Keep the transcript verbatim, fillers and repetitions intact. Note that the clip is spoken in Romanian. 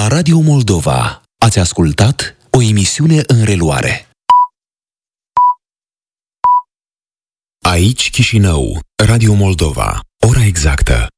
La Radio Moldova ați ascultat o emisiune în reluare. Aici Chișinău, Radio Moldova, ora exactă